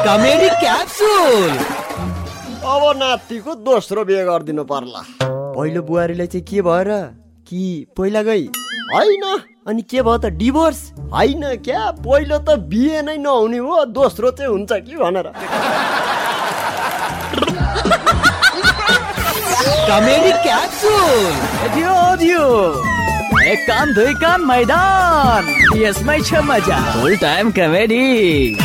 Comedy capsule. अब नातिको दोस्रो बिहे गरिदिनु पर्ला। पहिलो बुहारीलाई चाहिँ के भएर कि पहिला गई होइन, अनि के भयो त डिभोर्स होइन क्या, पहिलो त बिहे नै नहुने हो, दोस्रो चाहिँ हुन्छ कि भनेर। Comedy capsule. एक काम दुई काम मैदान, यसमै छ मजा। फुल टाइम कमेडी।